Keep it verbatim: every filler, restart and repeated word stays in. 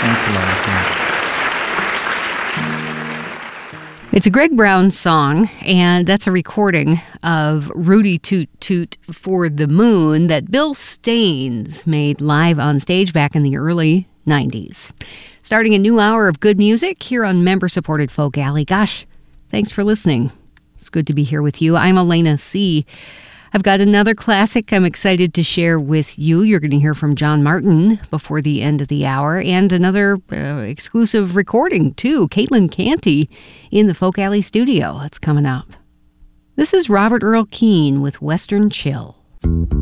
Thanks a lot. Thanks. It's a Greg Brown song, and that's a recording of Rudy Toot Toot for the Moon that Bill Staines made live on stage back in the early nineties. Starting a new hour of good music here on member-supported Folk Alley. Gosh, thanks for listening. It's good to be here with you. I'm Elena C. I've got another classic I'm excited to share with you. You're going to hear from John Martin before the end of the hour, and another uh, exclusive recording, too. Caitlin Canty in the Folk Alley studio. That's coming up. This is Robert Earl Keen with Western Chill.